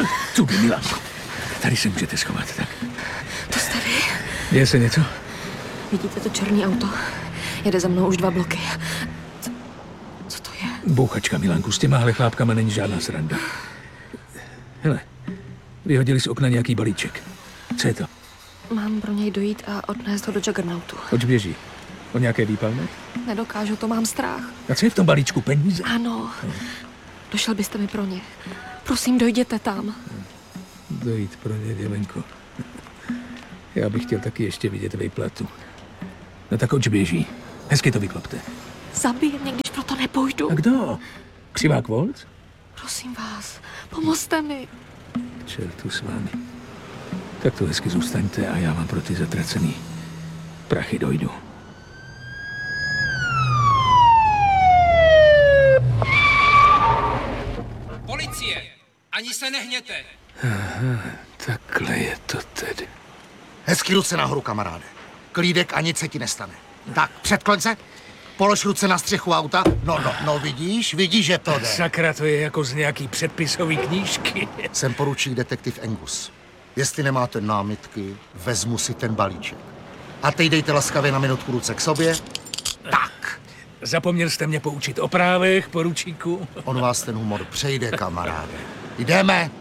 Cudy, Milanko. Tady se můžete schovat, tak. To jste vy? Děje se něco? Vidíte to černé auto? Jede za mnou už 2 bloky. Co to je? Bouchačka, Milanku, s těmahle chlápkama není žádná sranda. Hele, vyhodili z okna nějaký balíček. Co je to? Mám pro něj dojít a odnést ho do Juggernautu. Oč běží? O nějaké výpalné? Nedokážu, to mám strach. A co je v tom balíčku? Peníze? Ano. Došel byste mi pro ně. Prosím, dojděte tam. Dojít pro ně, Jelenko. Já bych chtěl taky ještě vidět výplatu. No tak oč běží? Hezky to vyklopte. Zabije mě, když proto nepůjdu. A kdo? Křivák Volc? Prosím vás, pomozte mi. Čertu s vámi. Tak tu hezky zůstaňte a já vám pro ty zatracený prachy dojdu. Policie! Ani se nehněte! Aha, takhle je to tedy. Hezky ruce nahoru, kamaráde. Klídek a nic se ti nestane. Tak, předkloň se. Polož ruce na střechu auta. No, vidíš, že to jde. Sakra, to je jako z nějaký předpisový knížky. Jsem poručík detektiv Angus. Jestli nemáte námitky, vezmu si ten balíček. A teď dejte laskavě na minutku ruce k sobě. Tak. Zapomněl jste mě poučit o právech, poručíku? On vás ten humor přejde, kamaráde. Jdeme.